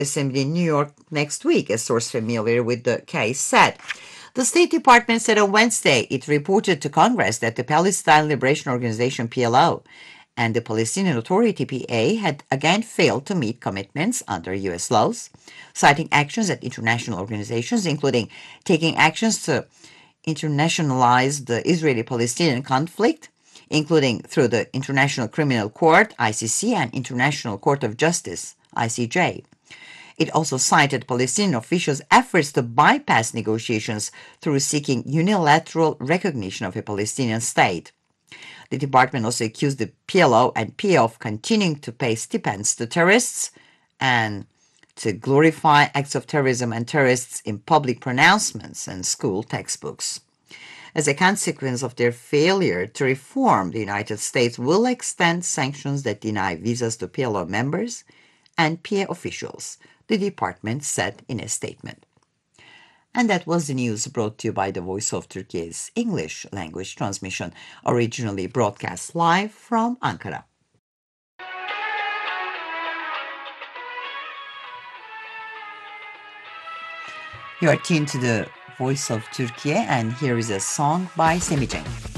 Assembly in New York next week, a source familiar with the case said. The State Department said on Wednesday it reported to Congress that the Palestine Liberation Organization, PLO, and the Palestinian Authority, PA, had again failed to meet commitments under U.S. laws, citing actions at international organizations, including taking actions to internationalize the Israeli-Palestinian conflict, including through the International Criminal Court, ICC, and International Court of Justice, ICJ. It also cited Palestinian officials' efforts to bypass negotiations through seeking unilateral recognition of a Palestinian state. The department also accused the PLO and PA of continuing to pay stipends to terrorists and to glorify acts of terrorism and terrorists in public pronouncements and school textbooks. As a consequence of their failure to reform, the United States will extend sanctions that deny visas to PLO members and PA officials, the department said in a statement. And that was the news brought to you by the Voice of Turkey's English language transmission, originally broadcast live from Ankara. You are tuned to the Voice of Turkey, and here is a song by Semih Cenk.